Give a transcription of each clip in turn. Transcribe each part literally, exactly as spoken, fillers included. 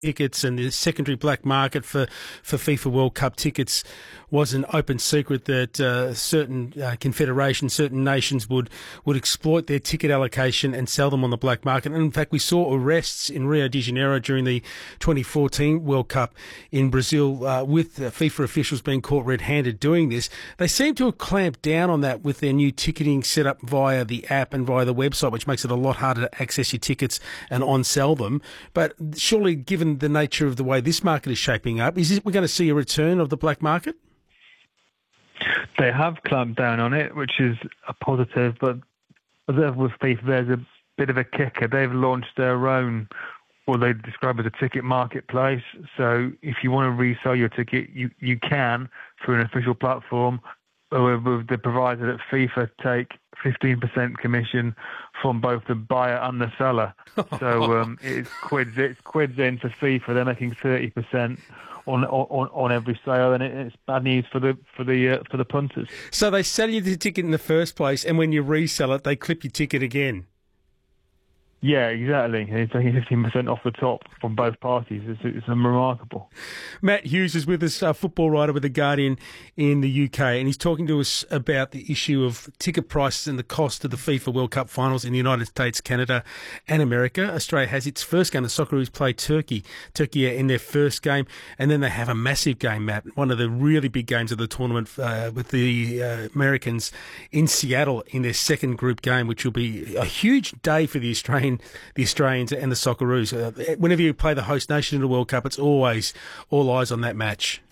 tickets and the secondary black market for, for FIFA World Cup tickets was an open secret that uh, certain uh, confederations, certain nations would, would exploit their ticket allocation and sell them on the black market. And in fact, we saw arrests in Rio de Janeiro during the twenty fourteen World Cup in Brazil uh, with uh, FIFA officials being caught red-handed doing this. They seem to have clamped down on that with their new ticketing set up via the app and via the website, which makes it a lot harder to access your tickets and on-sell them. But surely, given the nature of the way this market is shaping up, is it, we're going to see a return of the black market? They have clamped down on it, which is a positive, but as ever with FIFA, there's a bit of a kicker. They've launched their own, what they describe as a ticket marketplace. So if you want to resell your ticket, you, you can through an official platform, with the provider that FIFA take fifteen percent commission from both the buyer and the seller. So um, it's quids, it's quids in for FIFA. They're making thirty percent on on on every sale, and it's bad news for the for the uh, for the punters. So they sell you the ticket in the first place, and when you resell it, they clip your ticket again. Yeah, exactly. It's taking fifteen percent off the top from both parties. It's, it's remarkable. Matt Hughes is with us, a football writer with The Guardian in the U K, and he's talking to us about the issue of ticket prices and the cost of the FIFA World Cup finals in the United States, Canada and America. Australia has its first game. The Socceroos play Turkey. Turkey are in their first game, and then they have a massive game, Matt, one of the really big games of the tournament uh, with the uh, Americans in Seattle in their second group game, which will be a huge day for the Australian the Australians and the Socceroos. Uh, whenever you play the host nation in the World Cup, it's always all eyes on that match.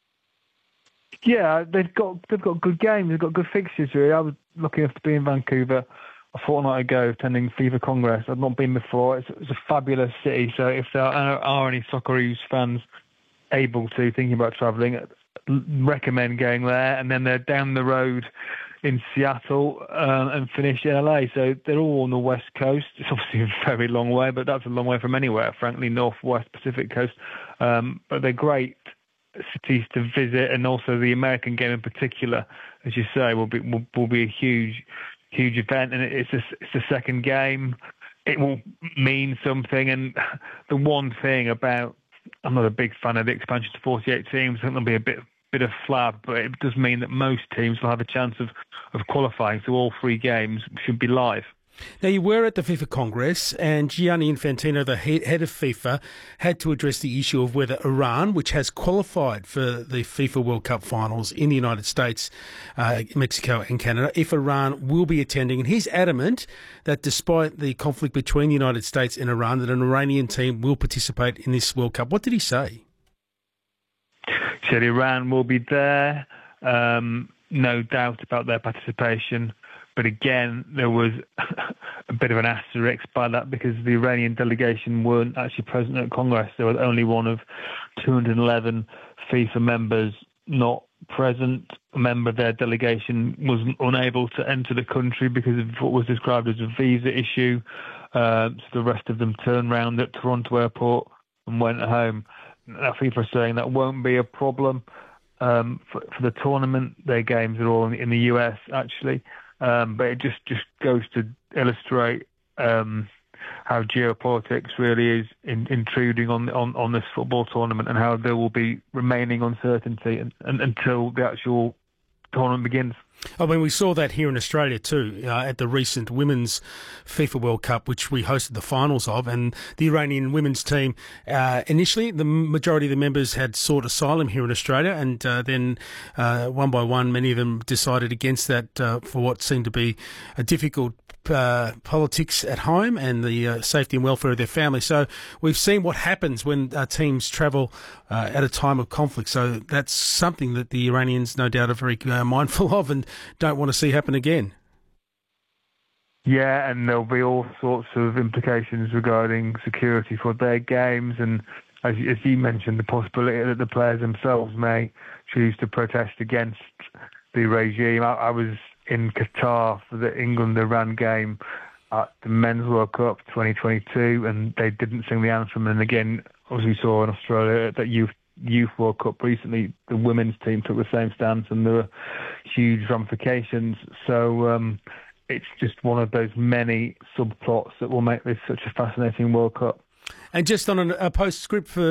Yeah, they've got they've got good games. They've got good fixtures. Really, I was lucky enough to be in Vancouver a fortnight ago attending FIFA Congress. I've not been before. It's, it's a fabulous city. So if there are, are any Socceroos fans able to, thinking about travelling, recommend going there. And then they're down the road in Seattle um, and finish in L A. So they're all on the West Coast. It's obviously a very long way, but that's a long way from anywhere, frankly, Northwest Pacific Coast. Um, but they're great cities to visit, and also the American game in particular, as you say, will be will, will be a huge, huge event. And it's a, it's the second game. It will mean something. And the one thing about, I'm not a big fan of the expansion to forty-eight teams. I think there'll be a bit bit of flab, but it does mean that most teams will have a chance of, of qualifying, so all three games should be live. Now, you were at the FIFA Congress, and Gianni Infantino, the head of FIFA, had to address the issue of whether Iran, which has qualified for the FIFA World Cup finals in the United States, uh, Mexico and Canada, if Iran will be attending. And he's adamant that despite the conflict between the United States and Iran, that an Iranian team will participate in this World Cup. What did he say? He said Iran will be there, um, no doubt about their participation. But again, there was a bit of an asterisk by that because the Iranian delegation weren't actually present at Congress. There was only one of two hundred eleven FIFA members not present. A member of their delegation was unable to enter the country because of what was described as a visa issue. Uh, so the rest of them turned round at Toronto Airport and went home. Now, FIFA are saying that won't be a problem um, for, for the tournament. Their games are all in, in the U S, actually. Um, but it just, just goes to illustrate um, how geopolitics really is in, intruding on, on on this football tournament, and how there will be remaining uncertainty and, and, until the actual tournament begins. I mean, we saw that here in Australia too, uh, at the recent Women's FIFA World Cup, which we hosted the finals of, and the Iranian women's team, uh, initially, the majority of the members had sought asylum here in Australia, and uh, then uh, one by one, many of them decided against that uh, for what seemed to be a difficult Uh, politics at home and the uh, safety and welfare of their family. So we've seen what happens when uh, teams travel uh, at a time of conflict. So that's something that the Iranians no doubt are very uh, mindful of and don't want to see happen again. Yeah, and there'll be all sorts of implications regarding security for their games, and as, as you mentioned, the possibility that the players themselves may choose to protest against the regime. I, I was in Qatar for the England-Iran game at the Men's World Cup twenty twenty-two, and they didn't sing the anthem. And again, as we saw in Australia at that Youth Youth World Cup recently, the women's team took the same stance, and there were huge ramifications. So um, it's just one of those many subplots that will make this such a fascinating World Cup. And just on a, a postscript for